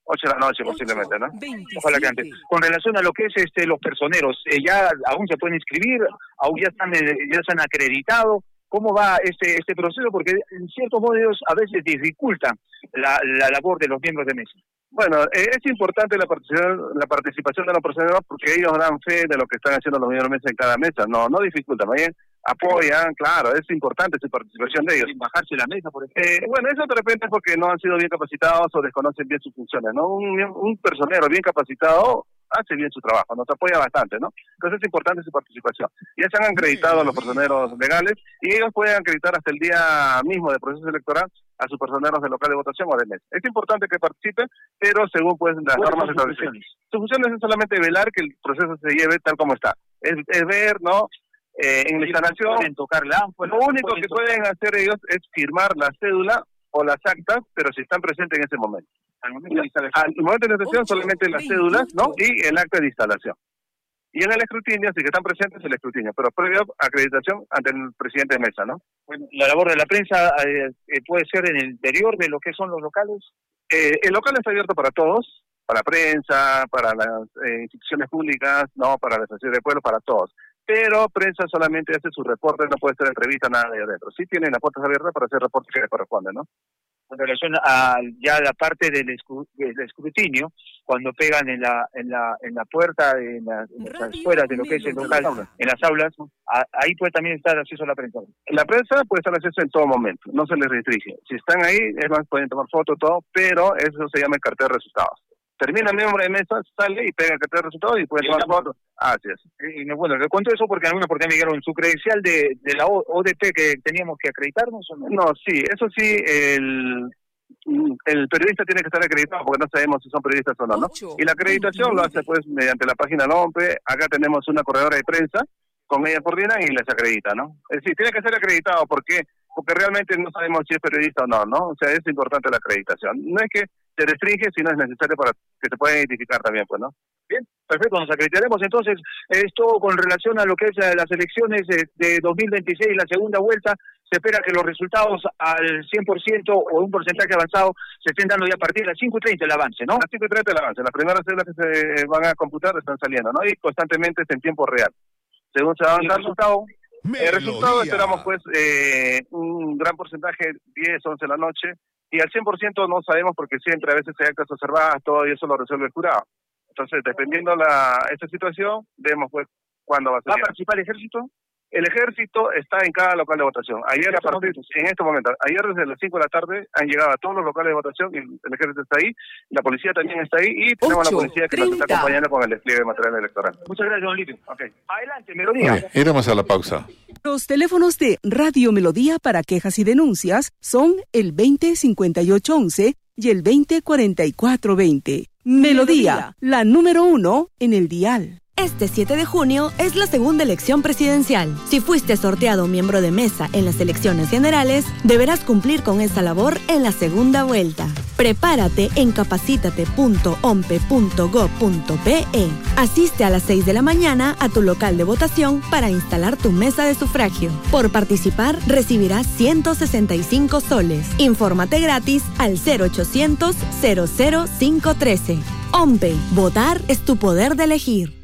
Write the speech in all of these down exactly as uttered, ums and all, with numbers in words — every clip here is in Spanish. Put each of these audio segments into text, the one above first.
ocho de la noche posiblemente, ¿no? Ojalá que antes. Con relación a lo que es este los personeros, eh, ¿ya aún se pueden inscribir? ¿Aún ya están, eh, ya se han acreditado? ¿Cómo va este este proceso? Porque en ciertos modos a veces dificulta la, la labor de los miembros de mesa. Bueno, eh, es importante la participación, la participación de los personeros porque ellos dan fe de lo que están haciendo los miembros de mesa en cada mesa. No, no dificulta, más bien apoyan, claro, es importante su participación de ellos. Bajarse la mesa, por ejemplo. Eh, bueno, eso de repente es porque no han sido bien capacitados o desconocen bien sus funciones, ¿no? Un, un personero bien capacitado hace bien su trabajo, nos apoya bastante, ¿no? Entonces es importante su participación. Ya se han acreditado a los personeros legales y ellos pueden acreditar hasta el día mismo del proceso electoral a sus personeros del local de votación o de mesa. Es importante que participen, pero según pues las normas establecidas. Su función es solamente velar que el proceso se lleve tal como está. Es, es ver, ¿no? Eh, en la instalación, pueden tocar la lo único que pueden hacer ellos es firmar la cédula o las actas, pero si están presentes en ese momento. Al momento de instalación, al momento de la instalación solamente las cédulas, ¿no? Y el acta de instalación. Y en el escrutinio, si que están presentes, el escrutinio, pero previa acreditación ante el presidente de mesa, ¿no? Bueno, la labor de la prensa eh, puede ser en el interior de lo que son los locales. Eh, el local está abierto para todos, para prensa, para las eh, instituciones públicas, no, para la sociedad de pueblo, para todos. Pero prensa solamente hace su reporte, no puede hacer entrevista, nada de adentro. Sí tienen las puertas abiertas para hacer reportes que les corresponden, ¿no? En relación a ya la parte del, escru, del escrutinio, cuando pegan en la en la en la puerta, en, la, en las afueras de lo que es el local, en las aulas, a, ahí puede también estar acceso a la prensa. La prensa puede estar acceso en todo momento, no se les restringe. Si están ahí, es más, pueden tomar fotos, todo, pero eso se llama el cartel de resultados. Termina el miembro de mesa, sale y pega el cartel de resultados y puede tomar fotos. Así es. Y, bueno, le cuento eso porque alguna porque me dijeron su credencial de, de la O D P que teníamos que acreditarnos o no. No, sí, eso sí, el, el periodista tiene que estar acreditado porque no sabemos si son periodistas o no, ¿no? Y la acreditación lo hace pues mediante la página LOMPE. Acá tenemos una corredora de prensa, con ella coordinan y les acredita, ¿no? Es decir, tiene que ser acreditado porque porque realmente no sabemos si es periodista o no, ¿no? O sea, es importante la acreditación. No es que se restringe, sino es necesario para que se pueda identificar también, pues, ¿no? Bien, perfecto, nos acreditaremos entonces. Esto con relación a lo que es las elecciones de, de dos mil veintiséis, la segunda vuelta, se espera que los resultados al cien por ciento o un porcentaje avanzado se estén dando ya a partir de las cinco y treinta el avance, ¿no? A las cinco y treinta el avance, las primeras células que se van a computar están saliendo, ¿no? Y constantemente es en tiempo real. Según se va avanzando el resultado, el resultado esperamos pues eh, un gran porcentaje, diez, once de la noche, y al cien por ciento no sabemos porque siempre a veces hay actas observadas, todo y eso lo resuelve el jurado. Entonces, dependiendo la esta situación, vemos pues cuándo va a ser. ¿Va a participar el ejército? El ejército está en cada local de votación. Ayer, a partir, en este momento, ayer desde las cinco de la tarde han llegado a todos los locales de votación y el ejército está ahí, la policía también está ahí y tenemos la policía que nos está acompañando con el despliegue de material electoral. Muchas gracias, don Livio. Okay. Adelante, Melodía. Okay, iremos a la pausa. Los teléfonos de Radio Melodía para quejas y denuncias son el veinte cincuenta y ocho once y el veinte cuarenta y cuatro veinte. Melodía, la número uno en el dial. Este siete de junio es la segunda elección presidencial. Si fuiste sorteado miembro de mesa en las elecciones generales, deberás cumplir con esta labor en la segunda vuelta. Prepárate en capacítate punto ompe punto gob punto pe. Asiste a las seis de la mañana a tu local de votación para instalar tu mesa de sufragio. Por participar, recibirás ciento sesenta y cinco soles. Infórmate gratis al cero ochocientos cero cero cinco uno tres. OMPE, votar es tu poder de elegir.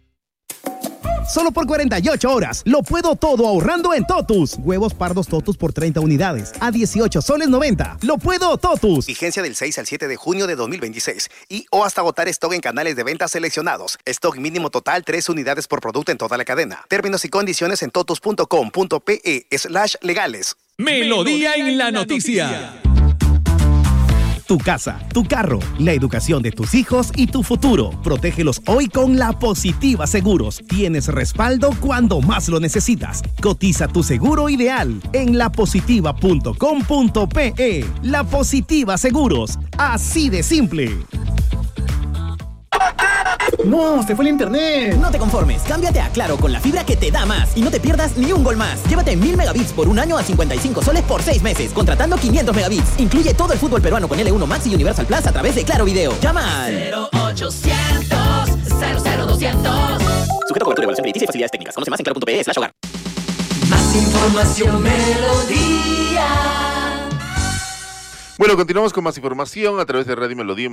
Solo por cuarenta y ocho horas, lo puedo todo ahorrando en Totus. Huevos pardos Totus por treinta unidades, a dieciocho soles noventa. Lo puedo Totus. Vigencia del seis al siete de junio de dos mil veintiséis. Y o hasta agotar stock en canales de venta seleccionados. Stock mínimo total, tres unidades por producto en toda la cadena. Términos y condiciones en totus punto com punto pe slash legales. Melodía en la noticia. Tu casa, tu carro, la educación de tus hijos y tu futuro. Protégelos hoy con La Positiva Seguros. Tienes respaldo cuando más lo necesitas. Cotiza tu seguro ideal en la positiva punto com punto pe. La Positiva Seguros. Así de simple. ¡No! ¡Se fue el internet! No te conformes, cámbiate a Claro con la fibra que te da más y no te pierdas ni un gol más. Llévate mil megabits por un año a cincuenta y cinco soles por seis meses, contratando quinientos megabits. Incluye todo el fútbol peruano con L uno Max y Universal Plus a través de Claro Video. ¡Llama al cero ochocientos cero cero doscientos! Sujeto a cobertura, evaluación crediticia y facilidades técnicas. Conoce más en claro punto pe slash hogar. Más información, Melodía. Bueno, continuamos con más información a través de Radio Melodía.